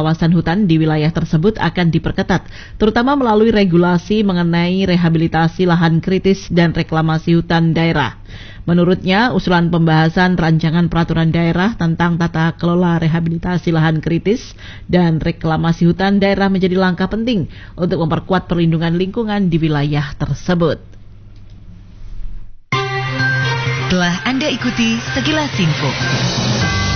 kawasan hutan di wilayah tersebut akan diperketat, terutama melalui regulasi mengenai rehabilitasi lahan kritis dan reklamasi hutan daerah. Menurutnya, usulan pembahasan rancangan peraturan daerah tentang tata kelola rehabilitasi lahan kritis dan reklamasi hutan daerah menjadi langkah penting untuk memperkuat perlindungan lingkungan di wilayah tersebut. Telah Anda ikuti sekilas info.